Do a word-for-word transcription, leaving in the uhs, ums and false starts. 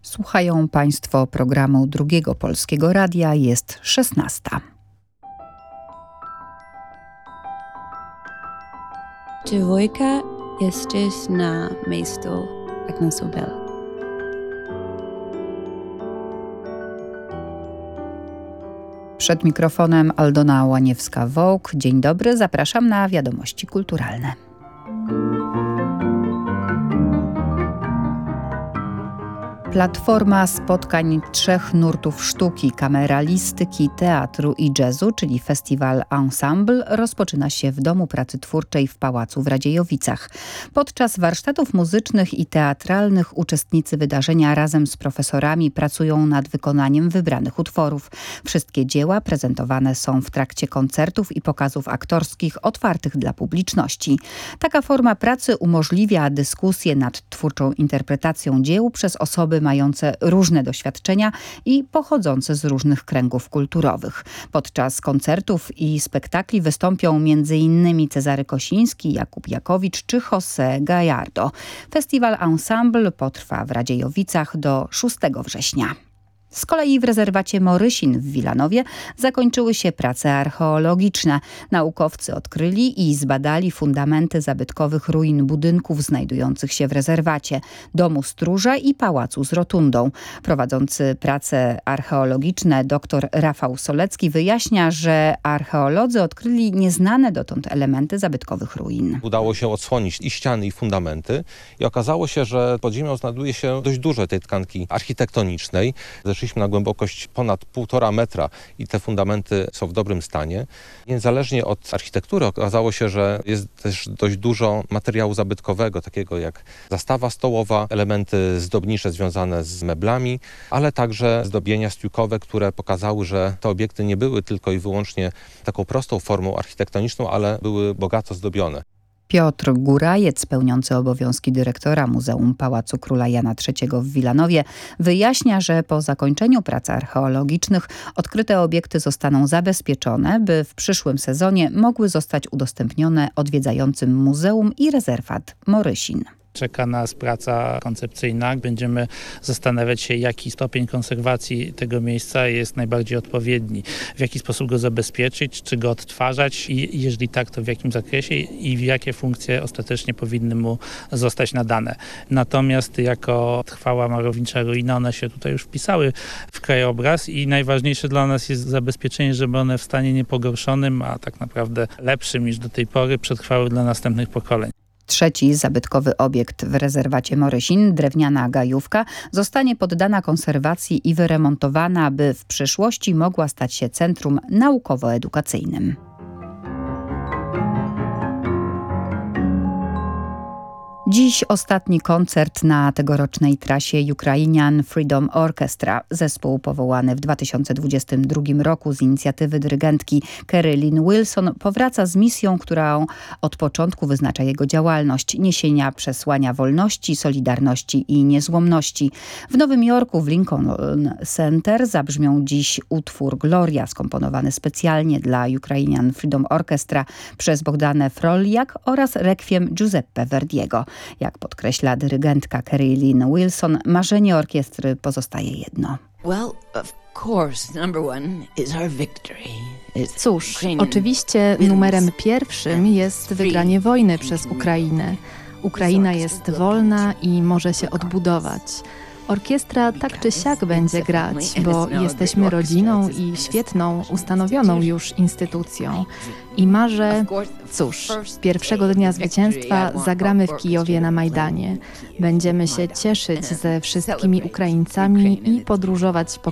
Słuchają Państwo programu Drugiego Polskiego Radia, jest szesnasta. Dwójka jesteś na miejscu jak na sobie. Przed mikrofonem Aldona Łaniewska-Wołk. Dzień dobry, zapraszam na wiadomości kulturalne. Platforma spotkań trzech nurtów sztuki, kameralistyki, teatru i jazzu, czyli festiwal Ensemble, rozpoczyna się w Domu Pracy Twórczej w Pałacu w Radziejowicach. Podczas warsztatów muzycznych i teatralnych uczestnicy wydarzenia razem z profesorami pracują nad wykonaniem wybranych utworów. Wszystkie dzieła prezentowane są w trakcie koncertów i pokazów aktorskich otwartych dla publiczności. Taka forma pracy umożliwia dyskusję nad twórczą interpretacją dzieł przez osoby mające różne doświadczenia i pochodzące z różnych kręgów kulturowych. Podczas koncertów i spektakli wystąpią między innymi Cezary Kosiński, Jakub Jakowicz czy José Gallardo. Festiwal Ensemble potrwa w Radziejowicach do szóstego września. Z kolei w rezerwacie Morysin w Wilanowie zakończyły się prace archeologiczne. Naukowcy odkryli i zbadali fundamenty zabytkowych ruin budynków znajdujących się w rezerwacie, domu stróża i pałacu z rotundą. Prowadzący prace archeologiczne dr Rafał Solecki wyjaśnia, że archeolodzy odkryli nieznane dotąd elementy zabytkowych ruin. Udało się odsłonić i ściany, i fundamenty i okazało się, że pod ziemią znajduje się dość dużo tej tkanki architektonicznej. Zeszliśmy na głębokość ponad półtora metra i te fundamenty są w dobrym stanie. Niezależnie od architektury okazało się, że jest też dość dużo materiału zabytkowego, takiego jak zastawa stołowa, elementy zdobnicze związane z meblami, ale także zdobienia stiukowe, które pokazały, że te obiekty nie były tylko i wyłącznie taką prostą formą architektoniczną, ale były bogato zdobione. Piotr Górajec, pełniący obowiązki dyrektora Muzeum Pałacu Króla Jana trzeciego w Wilanowie, wyjaśnia, że po zakończeniu prac archeologicznych odkryte obiekty zostaną zabezpieczone, by w przyszłym sezonie mogły zostać udostępnione odwiedzającym muzeum i rezerwat Morysin. Czeka nas praca koncepcyjna. Będziemy zastanawiać się, jaki stopień konserwacji tego miejsca jest najbardziej odpowiedni. W jaki sposób go zabezpieczyć, czy go odtwarzać i jeżeli tak, to w jakim zakresie i w jakie funkcje ostatecznie powinny mu zostać nadane. Natomiast jako trwała malownicza ruina, one się tutaj już wpisały w krajobraz i najważniejsze dla nas jest zabezpieczenie, żeby one w stanie niepogorszonym, a tak naprawdę lepszym niż do tej pory przetrwały dla następnych pokoleń. Trzeci zabytkowy obiekt w rezerwacie Morysin, drewniana gajówka, zostanie poddana konserwacji i wyremontowana, by w przyszłości mogła stać się centrum naukowo-edukacyjnym. Dziś ostatni koncert na tegorocznej trasie Ukrainian Freedom Orchestra. Zespół powołany w dwa tysiące dwudziestym drugim roku z inicjatywy dyrygentki Kerry-Lynn Wilson powraca z misją, którą od początku wyznacza jego działalność: niesienia przesłania wolności, solidarności i niezłomności. W Nowym Jorku w Lincoln Center zabrzmią dziś utwór Gloria, skomponowany specjalnie dla Ukrainian Freedom Orchestra przez Bogdanę Froliak oraz rekwiem Giuseppe Verdiego. Jak podkreśla dyrygentka Kerry-Lynn Wilson, marzenie orkiestry pozostaje jedno. Well, of course, number one is our victory. Cóż, oczywiście numerem pierwszym jest wygranie wojny przez Ukrainę. Ukraina jest wolna i może się odbudować. Orkiestra tak czy siak będzie grać, bo jesteśmy rodziną i świetną, ustanowioną już instytucją. I marzę, cóż, pierwszego dnia zwycięstwa zagramy w Kijowie na Majdanie. Będziemy się cieszyć ze wszystkimi Ukraińcami i podróżować po